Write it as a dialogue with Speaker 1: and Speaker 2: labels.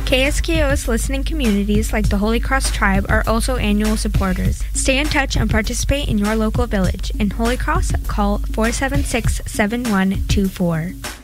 Speaker 1: KSKO's listening communities like the Holy Cross Tribe are also annual supporters. Stay in touch and participate in your local village. In Holy Cross, call 476-7124.